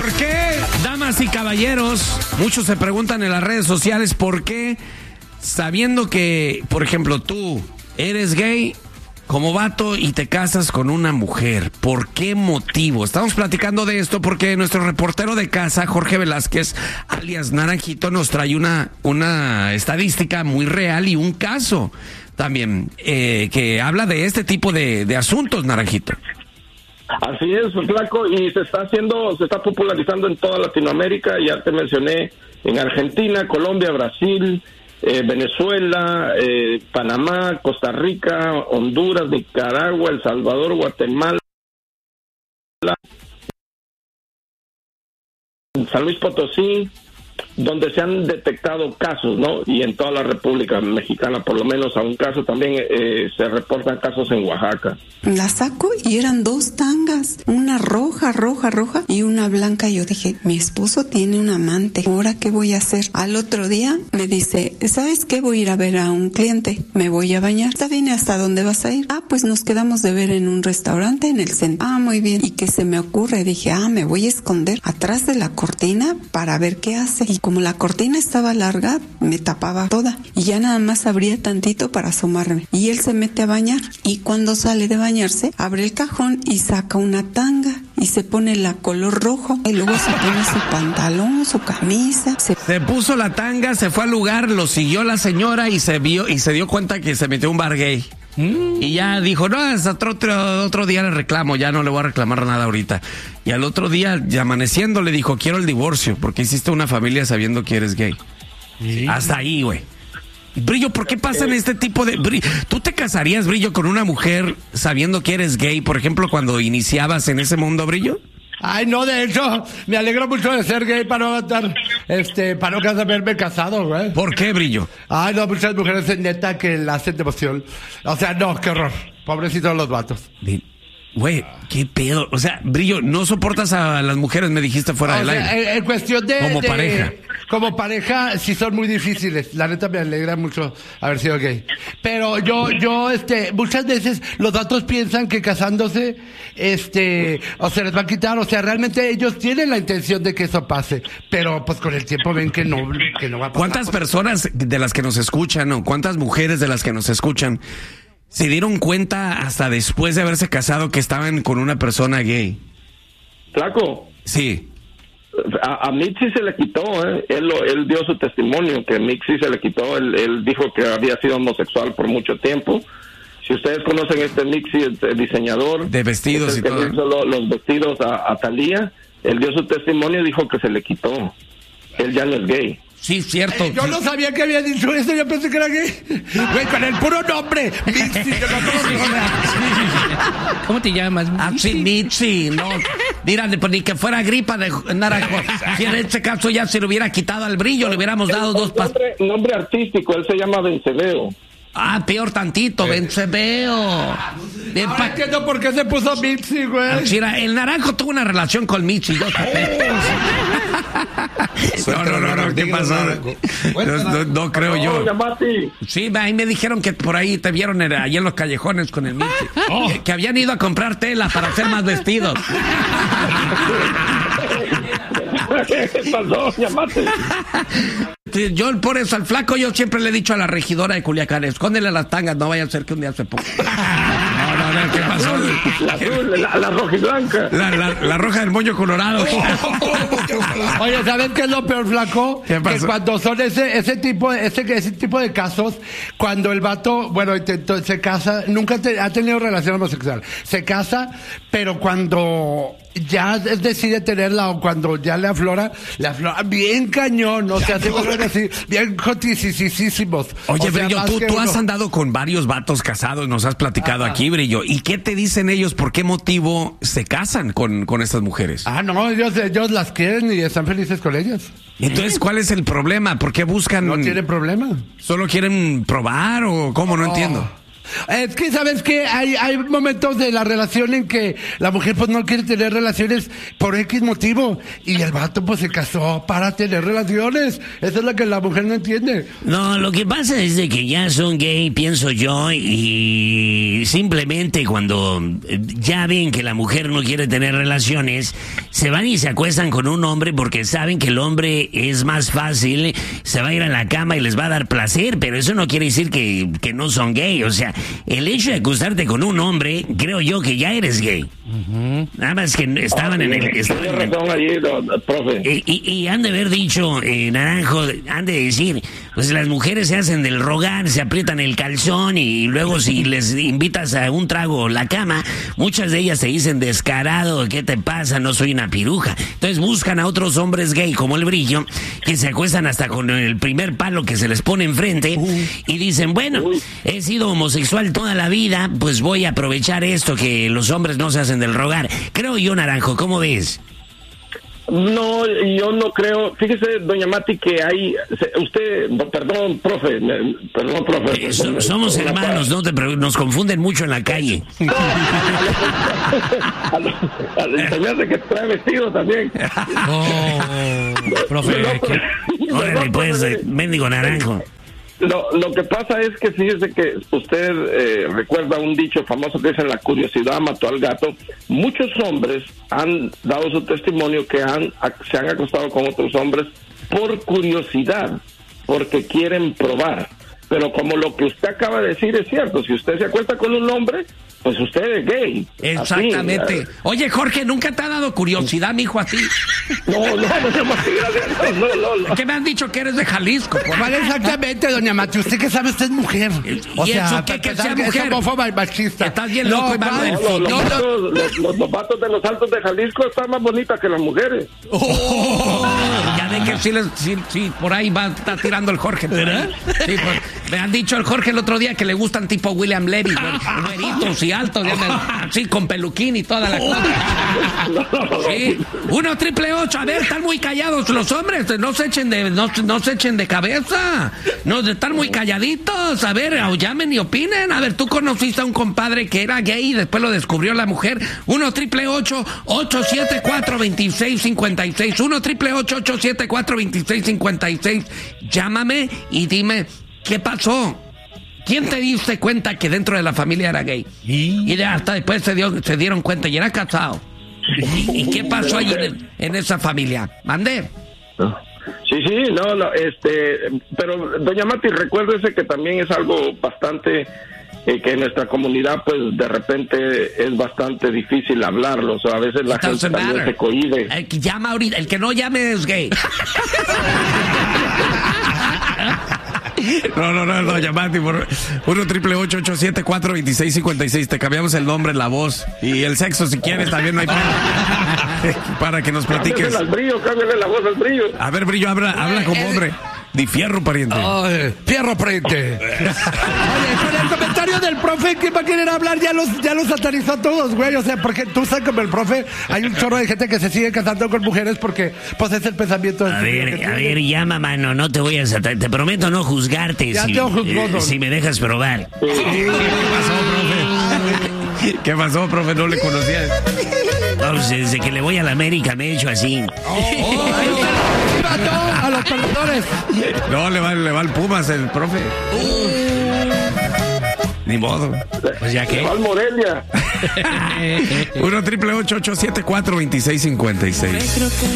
¿Por qué, damas y caballeros, muchos se preguntan en las redes sociales por qué, sabiendo que, por ejemplo, tú eres gay como vato y te casas con una mujer? ¿Por qué motivo? Estamos platicando de esto porque nuestro reportero de casa, Jorge Velázquez, alias Naranjito, nos trae una estadística muy real y un caso también que habla de este tipo de asuntos, Naranjito. Así es, flaco, y se está popularizando en toda Latinoamérica. Ya te mencioné en Argentina, Colombia, Brasil, Venezuela, Panamá, Costa Rica, Honduras, Nicaragua, El Salvador, Guatemala, San Luis Potosí, donde se han detectado casos, ¿no? Y en toda la República Mexicana, por lo menos a un caso también se reportan casos en Oaxaca. La saco y eran dos tangas, una roja y una blanca. Yo dije, mi esposo tiene un amante, ¿ahora qué voy a hacer? Al otro día me dice, ¿sabes qué? Voy a ir a ver a un cliente, me voy a bañar. ¿Está bien? ¿Hasta dónde vas a ir? Ah, pues nos quedamos de ver en un restaurante en el centro. Ah, muy bien. ¿Y qué se me ocurre? Dije, me voy a esconder atrás de la cortina para ver qué hace. Y como la cortina estaba larga, me tapaba toda. Y ya nada más abría tantito para asomarme. Y él se mete a bañar. Y cuando sale de bañarse, abre el cajón y saca una tanga. Y se pone la color rojo. Y luego se pone su pantalón, su camisa. Se puso la tanga, se fue al lugar, lo siguió la señora y se dio cuenta que se metió a un bar gay. Y ya dijo, no, hasta otro día le reclamo, ya no le voy a reclamar nada ahorita. Y al otro día, ya amaneciendo, le dijo, quiero el divorcio, porque hiciste una familia sabiendo que eres gay. Sí. Hasta ahí, güey. Brillo, ¿por qué pasan este tipo de... ¿Tú te casarías, Brillo, con una mujer sabiendo que eres gay, por ejemplo, cuando iniciabas en ese mundo, Brillo? Ay, no, de hecho, me alegro mucho de ser gay para no estar, para no haberme casado, güey. ¿Por qué, Brillo? Ay, no, muchas mujeres neta que la hacen de emoción. O sea, no, qué horror. Pobrecitos los vatos. Güey, qué pedo. O sea, Brillo, no soportas a las mujeres, me dijiste fuera del aire. En cuestión de... pareja. Como pareja, sí son muy difíciles. La neta me alegra mucho haber sido gay. Pero yo, muchas veces los vatos piensan que casándose, o se les va a quitar. O sea, realmente ellos tienen la intención de que eso pase. Pero pues con el tiempo ven que no va a pasar. ¿Cuántas personas de las que nos escuchan, o cuántas mujeres de las que nos escuchan se dieron cuenta hasta después de haberse casado que estaban con una persona gay? Flaco. Sí. A Mitzi se le quitó, él dio su testimonio que Mitzi se le quitó. Él dijo que había sido homosexual por mucho tiempo. Si ustedes conocen Mitzi, el diseñador de vestidos y todo, que hizo los vestidos a Thalía, él dio su testimonio y dijo que se le quitó. Él ya no es gay. Sí, cierto. Yo no sabía que había dicho eso, yo pensé que era gay. Güey, con el puro nombre. Mitzi, ¿Cómo te llamas? Sí, Mitzi, no. Mira, ni que fuera gripa de naranjo. Si en este caso ya se le hubiera quitado al Brillo, le hubiéramos dado dos pastillas. Nombre artístico, él se llama Vencebeo. Ah, peor tantito, Vencebeo. Ahora entiendo por qué se puso Mitzi, güey. Mira, el naranjo tuvo una relación con Mitzi. No, ¿qué pasó? No creo yo. Sí, ahí me dijeron que por ahí te vieron ahí en los callejones con el Mitzi. Que habían ido a comprar tela para hacer más vestidos. ¿Qué pasó? Llamate. Yo por eso al flaco yo siempre le he dicho a la regidora de Culiacán, escóndele las tangas, no vaya a ser que un día se ponga. No, ¿qué pasó? La roja y blanca. La roja del moño colorado. Oye, ¿sabes qué es lo peor, flaco? ¿Qué pasó? Que cuando son ese tipo de casos, cuando el vato, se casa, nunca ha tenido relación homosexual, se casa, pero cuando ya decide tenerla o cuando ya le aflora bien cañón, o sea, se vuelven así, bien jotisísimos. Oye, o sea, Brillo, tú has andado con varios vatos casados, nos has platicado aquí, Brillo. ¿Y qué te dicen ellos? ¿Por qué motivo se casan con estas mujeres? No, ellos las quieren y están felices con ellas. Entonces, ¿cuál es el problema? ¿Por qué buscan? No tienen problema. ¿Solo quieren probar o cómo? No entiendo. Es que, ¿sabes qué? Hay momentos de la relación en que la mujer pues no quiere tener relaciones por X motivo y el vato pues se casó para tener relaciones. Eso es lo que la mujer no entiende. No, lo que pasa es de que ya son gay, pienso yo, y simplemente cuando ya ven que la mujer no quiere tener relaciones, se van y se acuestan con un hombre porque saben que el hombre es más fácil, se va a ir a la cama y les va a dar placer, pero eso no quiere decir que no son gay. O sea, el hecho de acostarte con un hombre, creo yo que ya eres gay. Nada más que estaban en el... Tiene razón allí, profe. Y han de haber dicho, Naranjo, han de decir, pues las mujeres se hacen del rogar, se aprietan el calzón y luego si les invitas a un trago la cama, muchas de ellas te dicen descarado, ¿qué te pasa? No soy una piruja. Entonces buscan a otros hombres gay como el Brillo, que se acuestan hasta con el primer palo que se les pone enfrente y dicen, bueno, he sido homosexual toda la vida, pues voy a aprovechar esto que los hombres no se hacen del rogar. Creo yo, Naranjo, ¿cómo ves? No, yo no creo. Fíjese, doña Mati, que hay... Perdón, profe. Somos hermanos, no te nos confunden mucho en la calle. Se me hace que trae vestido también. Profe. Órale, pues, mendigo Naranjo. Lo que pasa es que fíjese que usted recuerda un dicho famoso que dice: la curiosidad mató al gato. Muchos hombres han dado su testimonio que se han acostado con otros hombres por curiosidad, porque quieren probar. Pero como lo que usted acaba de decir es cierto, si usted se acuesta con un hombre, pues usted es gay. Exactamente. Así, Oye, Jorge, ¿nunca te ha dado curiosidad, mijo, a ti? No, gracias. No. ¿Qué me han dicho que eres de Jalisco? Vale, exactamente, doña Mati. Usted que sabe, usted es mujer. O sea, ¿qué que sea mujer? Es homófoba y machista. Estás bien loco, hermano del Los vatos de los Altos de Jalisco están más bonitas que las mujeres. Ya ve que sí, por ahí está tirando el Jorge. ¿Verdad? Sí, pues, me han dicho el Jorge el otro día que le gustan tipo William Levy, güeritos y altos, así con peluquín y toda la cosa. Sí. 1-888, a ver, están muy callados los hombres, no se echen de cabeza, no, están muy calladitos, a ver, llamen y opinen. A ver, tú conociste a un compadre que era gay y después lo descubrió la mujer. 1-888-874-2656, 1-888-874-2656. Llámame y dime, ¿qué pasó? ¿Quién te diste cuenta que dentro de la familia era gay? Y hasta después se dieron cuenta y era casado. ¿Y qué pasó allí en esa familia? ¿Mandé? Sí, pero doña Mati, recuérdese que también es algo bastante que en nuestra comunidad pues de repente es bastante difícil hablarlo, o sea, a veces la gente también se cohíbe. El que llama ahorita, el que no llame es gay. No, llamate por 1-888-874-2656. Te cambiamos el nombre, la voz y el sexo si quieres, también no hay problema. Para que nos platiques. Cámbiale la voz al Brillo. A ver, Brillo, habla como hombre. Di fierro, pariente. Fierro, pariente. Oye, con el comentario del profe que va a querer hablar, ya los satanizó a todos, güey. O sea, porque tú sabes, como el profe, hay un chorro de gente que se sigue casando con mujeres porque, pues, es el pensamiento. A ver, llama, mano, no te voy a satanizar. Te prometo no juzgarte si me dejas probar. ¿Qué pasó, profe? ¿Qué pasó, profe? No le conocía. No, desde que le voy a la América me he hecho así. A los perdedores. No, le va al Pumas el profe. Ni modo. Pues ya que. Al Morelia. 1-888-874-2656.